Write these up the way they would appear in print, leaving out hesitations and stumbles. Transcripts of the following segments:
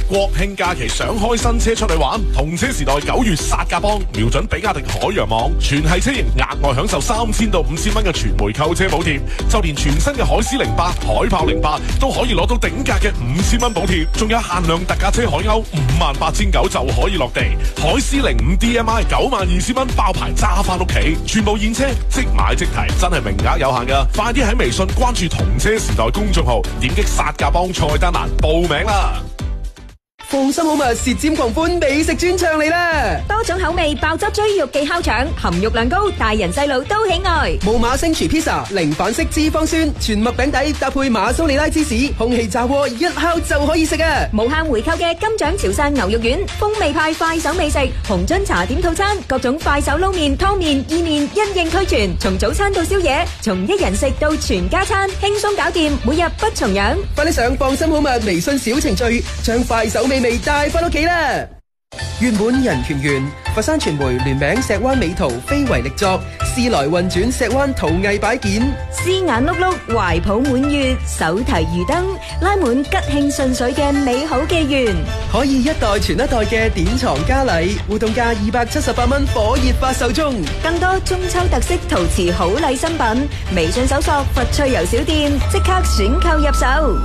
國慶假期想開新車出去玩，同車時代9月殺價幫，瞄準比亞迪海洋網，全系車型額外享受3000到5000蚊嘅全枚購車補貼，就連全新嘅海獅08、海豹08都可以攞到頂價嘅5000蚊補貼，仲有限量特價車海鷗58900就可以落地，海獅05 DMI 92000蚊爆牌揸翻屋企，全部現車即買即提，真係名額有限噶，快啲喺微信關注同車時代公眾號，點擊殺價幫菜單欄報名啦！ 放心好物舌尖狂歡美食專場嚟啦！ 多種口味爆汁追肉記烤腸，含肉量高，大人細路都喜愛。 冇馬星廚 pizza，零反式脂肪酸，全麥餅底搭配馬蘇里拉芝士，空氣炸鍋一烤就可以食啊！ 無限回購嘅金獎潮汕牛肉丸，風味派快手美食，紅樽茶點套餐，各種快手撈麵、湯麵、意麵因應俱全，從早餐到宵夜，從一人食到全家餐，輕鬆搞掂，每日不重樣。 快啲上放心好物微信小程序，將快手美味帶翻屋企啦！月滿人權園，佛山傳媒聯名石灣美圖非遺力作，思來運轉石灣陶藝擺件， 絲眼碌碌，懷抱滿月，手提魚燈，拉滿吉慶順水嘅美好寄願， 可以一代傳一代嘅典藏嘉禮，活動價278蚊，火熱發售中。 更多中秋特色陶瓷好禮新品，微信搜索佛趣遊小店，即刻選購入手。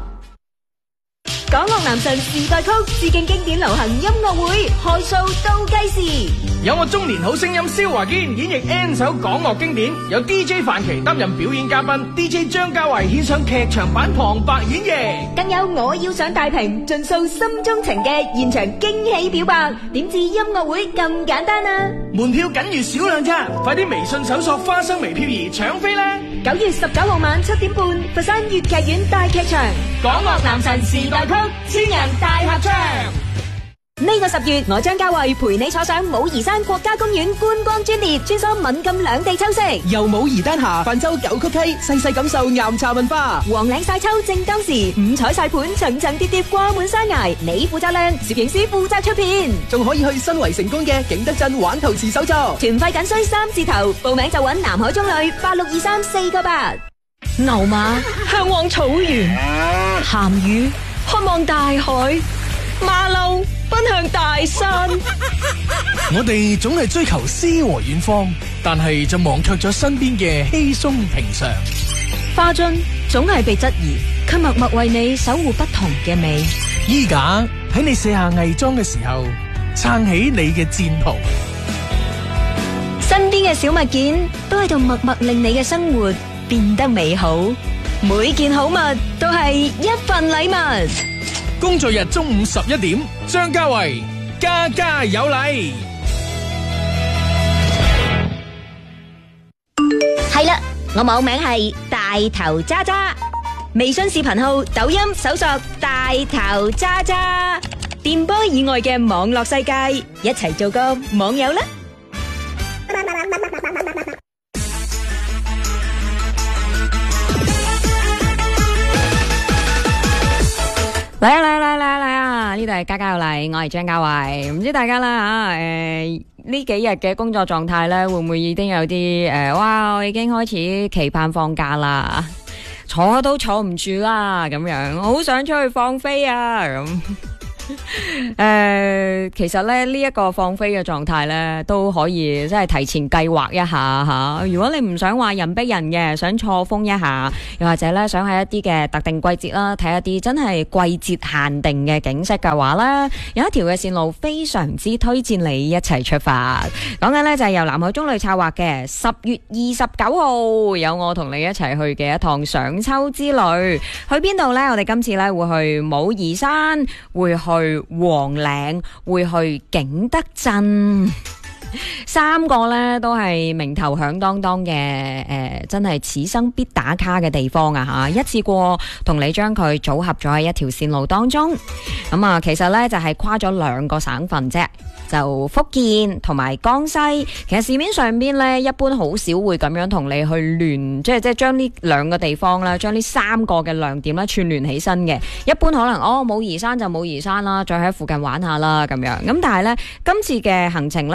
港樂男神時代曲致敬經典流行音樂會開 show 倒計時， 有我中年好聲音蕭華堅演繹 N 首港樂經典，有 DJ 范琪擔任表演嘉賓， DJ 張家慧獻上劇場版旁白演繹， 更有我要上大屏盡訴心中情嘅現場驚喜表白。點知音樂會咁簡單啊！ 門票僅餘少量咋，快啲微信搜索花生微漂兒搶飛啦！9 月19號晚7點半，佛山粵劇院大劇場， 港樂男神時代曲千人大合唱。 呢個10月，我張家慧陪你坐上武夷山國家公園觀光專列，穿梭閩贛兩地秋色， 由武夷丹霞泛舟九曲溪，細細感受岩茶文化。 黃嶺晒秋正當時，五彩晒盤層層疊疊掛滿山崖，你負責靚，攝影師負責出片， 仲可以去新圍成功嘅景德鎮玩陶瓷手作。 團費僅需3字頭，報名就揾南海中旅8623-498。牛馬向往草原，鹹魚渴望大海，馬騮奔向大山。 我哋總係追求詩和遠方，但係就忘卻咗身邊嘅稀鬆平常。 花樽總係被質疑，卻默默為你守護不同嘅美。 衣架喺你卸下偽裝嘅時候，撐起你嘅戰袍。 身邊嘅小物件都喺度默默令你嘅生活變得美好。每件好物都係一份禮物。 工作日中午11點，張家慧家家有禮。 係啦，我網名係大頭渣渣，微信視頻號、抖音搜索大頭渣渣，電波以外嘅網絡世界，一齊做個網友啦！嚟啊！呢度係家家有禮，我係張家慧。唔知大家啦呢幾日嘅工作狀態咧，會唔會已經有啲哇！我已經開始期盼放假啦，坐都坐唔住啦，咁樣我好想出去放飛啊咁。其實咧呢一個放飛嘅狀態咧都可以即係提前計劃一下吓。如果你唔想話人逼人嘅，想錯峰一下，又或者咧想喺一啲嘅特定季節啦，睇一啲真係季節限定嘅景色嘅話咧，有一條嘅線路非常之推薦你一齊出發。講緊咧就係由南海中旅策劃嘅10月29號有我同你一齊去嘅一趟賞秋之旅。去邊度咧？我哋今次咧會去武夷山，會去黃嶺，會去景德鎮，3個咧都係名頭響當當嘅真係此生必打卡嘅地方啊吓！一次過同你將佢組合咗喺一條線路當中。咁啊，其實咧就係跨咗2個省份啫。就福建同埋江西，其實市面上邊咧一般好少會咁樣同你去聯，即係將呢2個地方啦，將呢3個嘅亮點啦串聯起身嘅。一般可能武夷山就武夷山啦，再喺附近玩下啦咁樣。咁但係咧今次嘅行程咧，我覺得係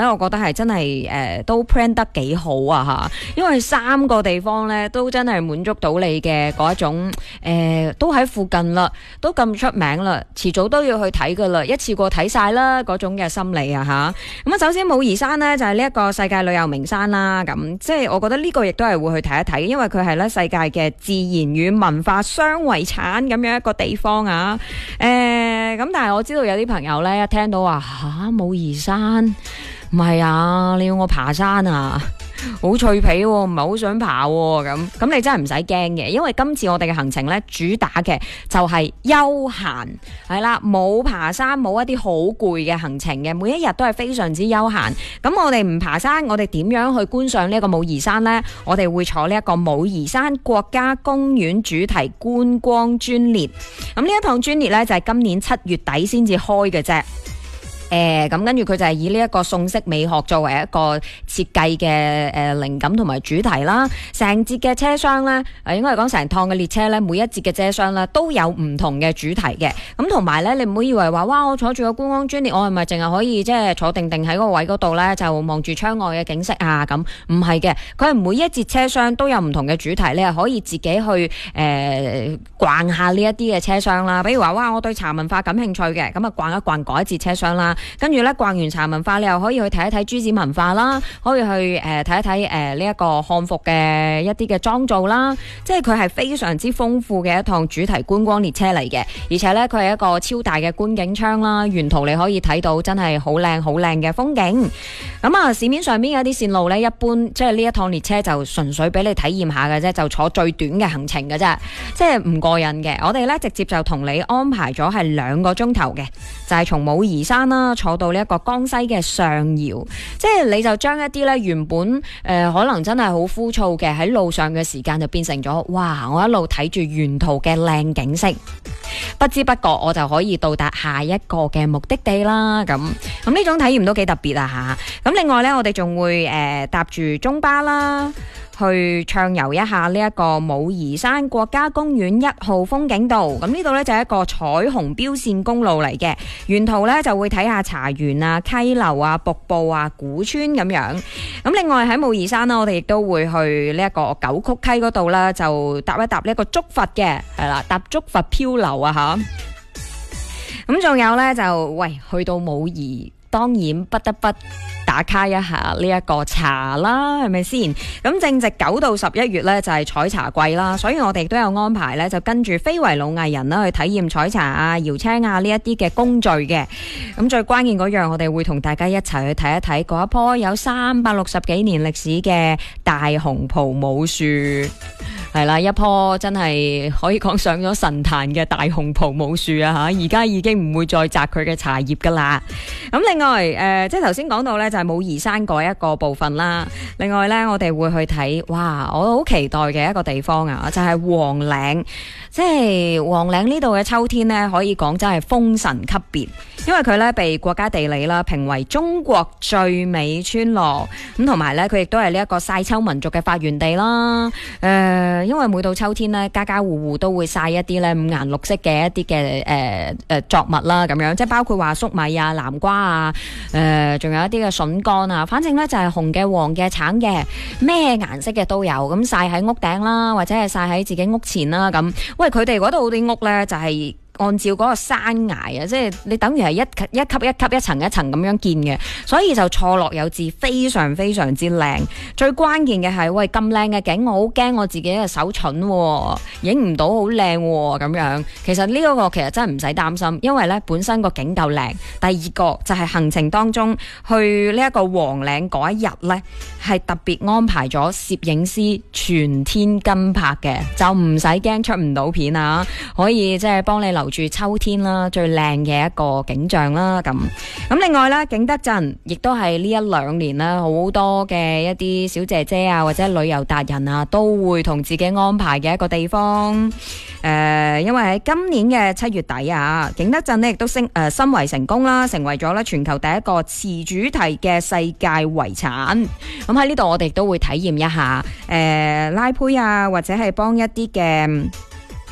係真係都 plan 得幾好啊嚇，因為3個地方咧都真係滿足到你嘅嗰一種都喺附近啦，都咁出名啦，遲早都要去睇噶啦，一次過睇晒啦嗰種嘅心理啊嚇。咁啊，首先武夷山呢，就係呢一個世界旅遊名山啦，咁即係我覺得呢個亦都係會去睇一睇，因為佢係咧世界嘅自然與文化雙遺產咁樣一個地方啊。咁但係我知道有啲朋友咧一聽到話武夷山唔係啊，你要我爬山啊？好脆皮喎，唔係好想爬喎，咁你真係唔使驚嘅，因為今次我哋嘅行程咧主打嘅就係休閒，係啦，冇爬山，冇一啲好攰嘅行程嘅，每一日都係非常之休閒。咁我哋唔爬山，我哋點樣去觀賞呢一個武夷山呢？我哋會坐呢一個武夷山國家公園主題觀光專列。咁呢一趟專列呢，就係今年7月底先至開嘅啫。咁跟住佢就係以呢一個宋式美學作為一個設計嘅靈感同埋主題啦。成節嘅車廂咧，應該係講成趟嘅列車咧，每一節嘅車廂咧都有唔同嘅主題嘅。咁同埋咧，你唔好以為話哇，我坐住個觀光專列，我係咪淨係可以即係坐定定喺嗰個位嗰度咧，就望住窗外嘅景色啊？咁唔係嘅，佢係每一節車廂都有唔同嘅主題，你係可以自己去逛下呢一啲嘅車廂啦。比如話哇，我對茶文化感興趣嘅，咁啊逛一逛嗰一節車廂啦。跟住咧逛完茶文化，你又可以去睇一睇朱子文化啦，可以去睇一睇呢一個漢服嘅一啲嘅裝造啦，即係佢係非常之豐富嘅一趟主題觀光列車嚟嘅，而且咧佢係一個超大嘅觀景窗啦，沿途你可以睇到真係好靚好靚嘅風景。咁啊，市面上邊有啲線路咧，一般即係呢一趟列車就純粹俾你體驗下嘅啫，就坐最短嘅行程嘅啫，即係唔過癮嘅。我哋咧直接就同你安排咗係2個鐘頭嘅，就係從武夷山啦坐到呢一個江西嘅上饒，即係你就將一啲咧原本可能真係好枯燥嘅喺路上嘅時間就變成咗哇！我一路睇住沿途嘅靚景色，不知不覺我就可以到達下一個嘅目的地啦。咁呢種體驗都幾特別啊吓！咁另外呢，我哋仲會搭住中巴啦，去暢遊一下呢一個武夷山國家公園1號風景道。咁呢度呢，就係一個彩虹標線公路嚟嘅，沿途呢，就會睇下茶園啊、溪流啊、瀑布啊、古村咁樣。咁另外喺武夷山呢，我哋亦都會去呢一個九曲溪嗰度啦，就搭一搭呢一個竹筏嘅，係啦，搭竹筏漂流啊吓。咁仲有呢，就喂，去到武夷，當然不得不打卡一下呢一個茶啦，係咪先？咁正值9到11月呢，就係採茶季啦，所以我哋亦都有安排呢，就跟住非遺老藝人啦去體驗採茶啊、搖青啊呢一啲嘅工序嘅。咁最關鍵嗰樣，我哋會同大家一齊去睇一睇嗰一棵有360幾年歷史嘅大紅袍武樹。係啦，一棵真係可以講上咗神壇嘅大紅袍武樹啊吓，而家已經唔會再摘佢嘅茶葉噶啦。咁另外即係頭先講到呢，就係武夷山嗰一個部分啦。另外呢，我哋會去睇，哇！我好期待嘅一個地方啊，就係黃嶺。即係黃嶺呢度嘅秋天呢，可以講真係風神級別，因為佢呢被國家地理啦評為中國最美村落，咁同埋呢，佢亦都係呢一個曬秋民族嘅發源地啦。因為每到秋天呢，家家戶戶都會曬一啲呢五顏六色嘅一啲嘅作物啦，咁樣即係包括話粟米啊、南瓜啊，仲有一啲嘅筍乾啊，反正呢，就係紅嘅、黃嘅、橙嘅，咩顏色嘅都有，咁曬喺屋頂啦，或者係曬喺自己屋前啦，咁喂，佢哋嗰度啲屋呢，就係按照嗰個山崖啊，即係你等於係一級一級、一層一層咁樣建嘅，所以就錯落有致，非常非常之靚。最關鍵嘅係，喂，咁靚嘅景，我好驚我自己嘅手蠢，影唔到好靚咁樣。其實呢個其實真係唔使擔心，因為呢本身個景夠靚。第二個就係行程當中去呢一個黃嶺嗰一日呢，係特別安排咗攝影師全天跟拍嘅，就唔使驚出唔到片啊，可以即係幫你留住秋天啦，最靚嘅一個景象啦。咁另外咧，景德鎮亦都係呢1-2年啦，好多嘅一啲小姐姐啊，或者旅遊達人啊，都會同自己安排嘅一個地方。因為喺今年嘅7月底啊，景德鎮呢亦都申遺成功啦，成為咗咧全球第一個瓷主題嘅世界遺產。咁喺呢度我哋都會體驗一下拉坯啊，或者係幫一啲嘅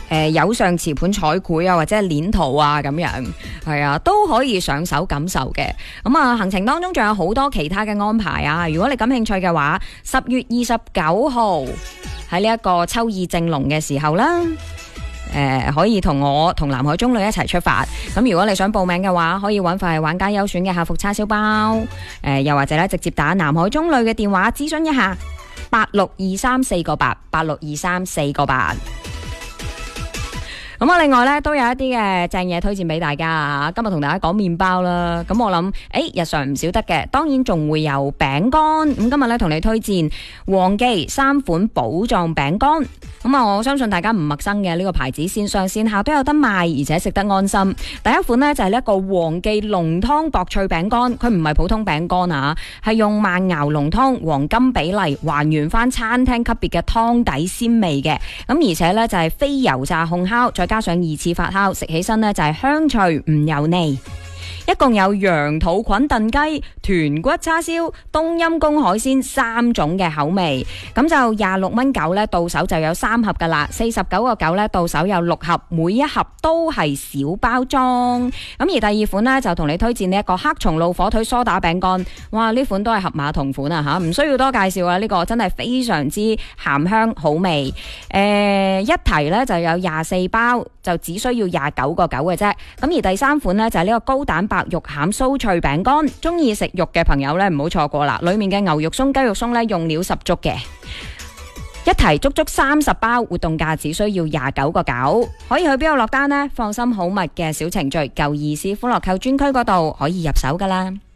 有上瓷盤彩繪啊，或者係鏈圖啊咁樣，係啊，都可以上手感受嘅。咁啊，行程當中仲有好多其他嘅安排啊。如果你感興趣嘅話，10月29號喺呢一個秋意正濃嘅時候啦。可以同我同南海中旅一齊出發。咁如果你想報名嘅話，可以揾快玩家優選嘅客服叉燒包。又或者咧直接打南海中旅嘅電話諮詢一下，862348862348。咁另外咧都有一啲嘅正嘢推薦俾大家啊！今日同大家講麵包啦，咁我諗日常唔少得嘅，當然仲會有餅乾。咁今日咧同你推薦黃記3款寶藏餅乾。咁我相信大家唔陌生嘅呢個牌子，線上線下都有得賣，而且食得安心。第一款呢，就係呢一個黃記濃湯薄脆餅乾，佢唔係普通餅乾啊，係用慢熬濃湯黃金比例還原翻餐廳級別嘅湯底鮮味嘅。咁而且呢，就係非油炸烘烤，再加上2次發酵，食起身呢就係香脆唔油膩。一共有羊肚菌燉雞、豚骨叉燒、冬陰功海鮮3種嘅口味，咁就26蚊9呢，到手就有3盒噶啦，49個9呢，到手有6盒，每一盒都係小包裝。咁而第二款呢，就同你推薦呢一個黑松露火腿梳打餅乾，哇！呢款都係盒馬同款啊吓，唔需要多介紹啊，呢個真係非常之鹹香好味。一提呢，就有24包，就只需要29個9嘅啫。咁而第3款呢，就係呢個高蛋白肉餡酥脆餅乾，中意食肉嘅朋友呢，唔好錯過啦！裏面嘅牛肉鬆、雞肉鬆呢，用料十足嘅，一提足足30包，活動價只需要29個9。可以去邊度落單呢？放心，好密嘅小程序，舊意思歡樂購專區嗰度可以入手噶啦。